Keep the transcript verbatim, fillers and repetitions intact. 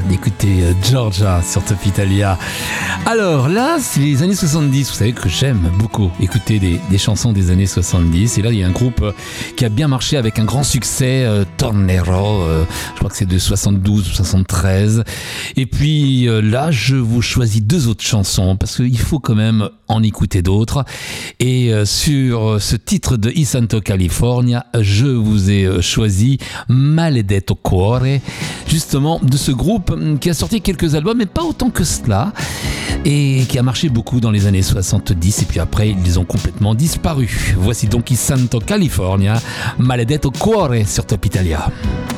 d'écouter Georgia sur Top Italia. Alors là, c'est les années soixante-dix. Vous savez que j'aime beaucoup écouter des, des chansons des années soixante-dix. Et là, il y a un groupe qui a bien marché avec un grand succès, euh, Tornero. Euh, je crois que c'est de soixante-douze ou soixante-treize. Et puis euh, là, je vous choisis deux autres chansons parce qu'il faut quand même en écouter d'autres. Et euh, sur ce titre de I Santo California, je vous ai euh, choisi Maledetto Cuore, justement de ce groupe qui a sorti quelques albums, mais pas autant que cela, et qui a marché beaucoup dans les années soixante-dix, et puis après ils ont complètement disparu. Voici donc I Santo California, Maledetto Cuore sur Top Italia.